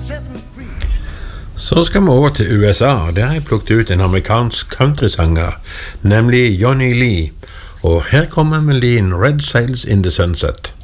Så skal vi over til USA, og der har jeg plukket ut en amerikansk countrysanger, nemlig Johnny Lee, og her kommer melodien Red Sails in the Sunset.